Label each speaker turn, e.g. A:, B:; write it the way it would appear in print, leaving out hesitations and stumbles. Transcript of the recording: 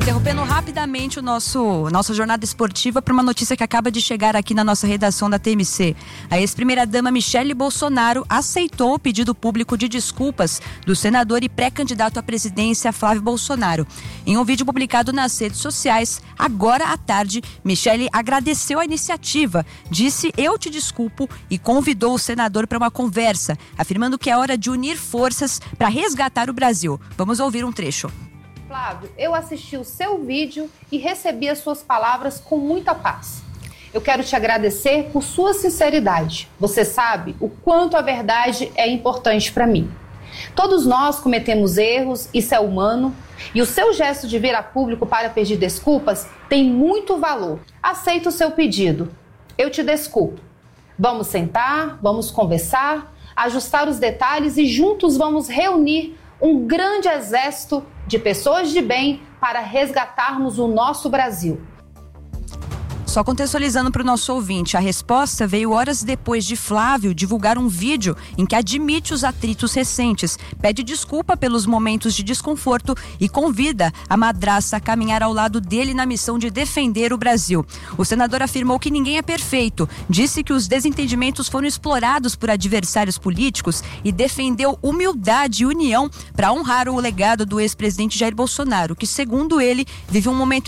A: Interrompendo rapidamente nossa jornada esportiva para uma notícia que acaba de chegar aqui na nossa redação da TMC. A ex-primeira-dama Michele Bolsonaro aceitou o pedido público de desculpas do senador e pré-candidato à presidência Flávio Bolsonaro. Em um vídeo publicado nas redes sociais, agora à tarde, Michele agradeceu a iniciativa, disse "eu te desculpo" e convidou o senador para uma conversa, afirmando que é hora de unir forças para resgatar o Brasil. Vamos ouvir um trecho.
B: Flávio, eu assisti o seu vídeo e recebi as suas palavras com muita paz. Eu quero te agradecer por sua sinceridade. Você sabe o quanto a verdade é importante para mim. Todos nós cometemos erros, isso é humano, e o seu gesto de vir a público para pedir desculpas tem muito valor. Aceito o seu pedido. Eu te desculpo. Vamos sentar, vamos conversar, ajustar os detalhes e juntos vamos reunir um grande exército de pessoas de bem para resgatarmos o nosso Brasil.
A: Só contextualizando para o nosso ouvinte, a resposta veio horas depois de Flávio divulgar um vídeo em que admite os atritos recentes, pede desculpa pelos momentos de desconforto e convida a madrasta a caminhar ao lado dele na missão de defender o Brasil. O senador afirmou que ninguém é perfeito, disse que os desentendimentos foram explorados por adversários políticos e defendeu humildade e união para honrar o legado do ex-presidente Jair Bolsonaro, que, segundo ele, vive um momento